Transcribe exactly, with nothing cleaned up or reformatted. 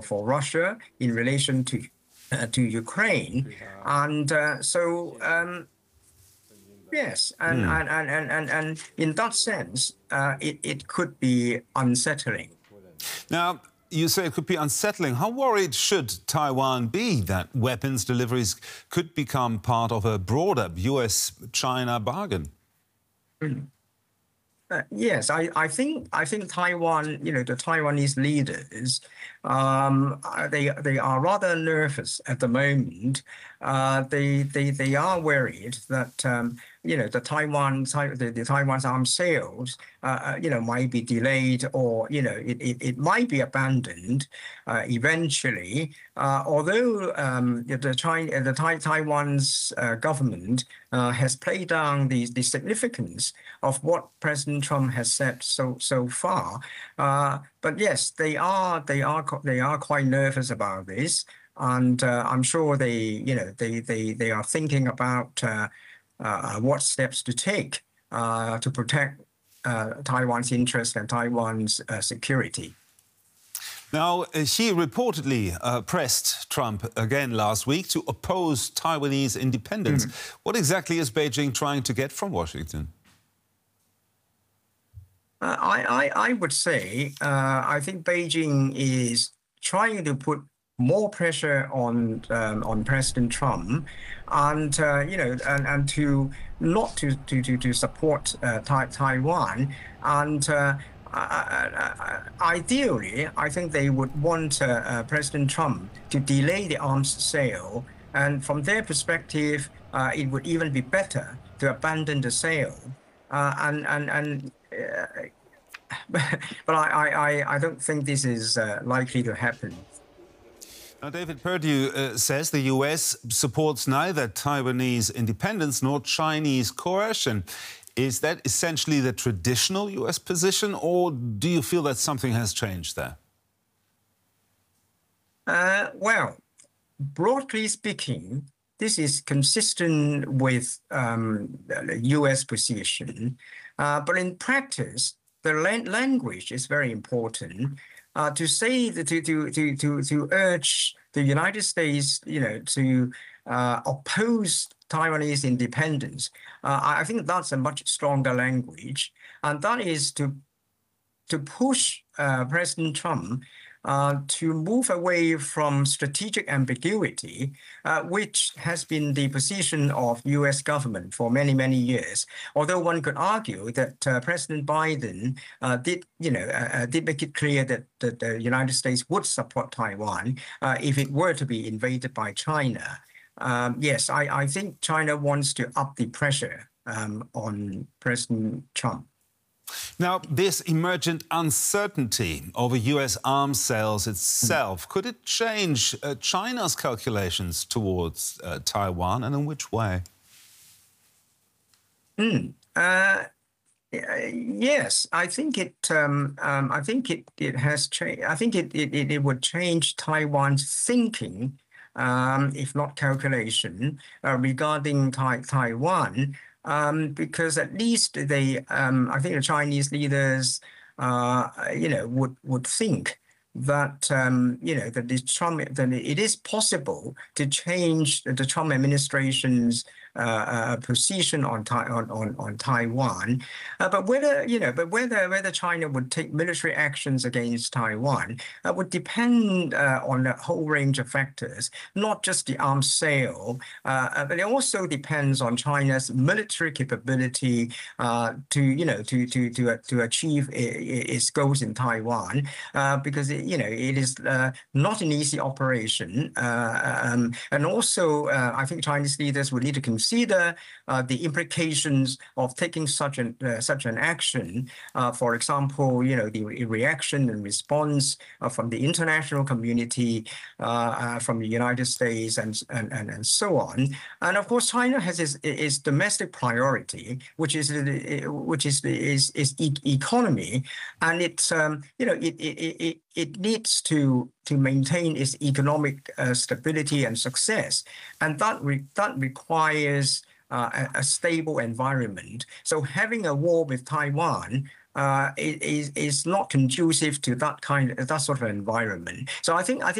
for Russia in relation to uh, to Ukraine, and uh, so um, yes, and, Hmm. and, and, and, and, and in that sense, uh, it it could be unsettling. Now, you say it could be unsettling. How worried should Taiwan be that weapons deliveries could become part of a broader U S China bargain? Mm. Uh, yes, I, I think I think Taiwan, you know, the Taiwanese leaders, um, uh, they they are rather nervous at the moment. Uh, they they they are worried that um, you know the Taiwan the, the Taiwan's arms sales, uh, you know, might be delayed, or you know it it, it might be abandoned uh, eventually. Uh, although um, the China the tai Taiwan's uh, government uh, has played down the the significance of what President Trump has said so so far, uh, but yes, they are they are they are quite nervous about this, and uh, I'm sure they you know they they they are thinking about uh, uh, what steps to take uh, to protect uh, Taiwan's interest and Taiwan's uh, security. Now, Xi reportedly uh, pressed Trump again last week to oppose Taiwanese independence. Mm. What exactly is Beijing trying to get from Washington? Uh, I, I, I would say uh, I think Beijing is trying to put more pressure on um, on President Trump, and uh, you know, and, and to not to to to, to support uh, tai Taiwan, and uh, uh, ideally, I think they would want uh, uh, President Trump to delay the arms sale, and from their perspective, uh, it would even be better to abandon the sale, uh, and and and. Uh, but I, I, I don't think this is uh, likely to happen. Now, David Perdue uh, says the U S supports neither Taiwanese independence nor Chinese coercion. Is that essentially the traditional U S position, or do you feel that something has changed there? Uh, well, broadly speaking, this is consistent with um, the U S position, uh, but in practice, the language is very important. Uh, to say that to, to to to to urge the United States, you know, to uh, oppose Taiwanese independence, uh, I think that's a much stronger language, and that is to to push uh, President Trump Uh, to move away from strategic ambiguity, uh, which has been the position of U S government for many, many years. Although one could argue that uh, President Biden uh, did, you know, uh, did make it clear that, that the United States would support Taiwan uh, if it were to be invaded by China. Um, yes, I, I think China wants to up the pressure um, on President Trump. Now, this emergent uncertainty over U S arms sales itself, could it change uh, China's calculations towards uh, Taiwan, and in which way? Mm. Uh, yes, I think it. Um, um, I think it. It has changed. I think it, it. It would change Taiwan's thinking, um, if not calculation, uh, regarding tai Taiwan. Um, because at least they, um, I think the Chinese leaders, uh, you know, would would think that um, you know that the Trump that it is possible to change the Trump administration's uh, uh, position on, on on on Taiwan, uh, but whether you know, but whether whether China would take military actions against Taiwan uh, would depend uh, on a whole range of factors, not just the arms sale, uh, but it also depends on China's military capability uh, to you know to to to to achieve its goals in Taiwan, uh, because it, you know it is uh, not an easy operation, uh, um, and also uh, I think Chinese leaders would need to consider uh, the implications of taking such an uh, such an action. Uh, for example, you know the re reaction and response uh, from the international community, uh, uh, from the United States, and and and, and so on. And of course, China has its, its domestic priority, which is which is is, is e economy, and it's um, you know it it it it needs to to maintain its economic uh, stability and success, and that re that requires uh, a, a stable environment. So having a war with Taiwan uh, is is not conducive to that kind of, that sort of environment. So I think I think.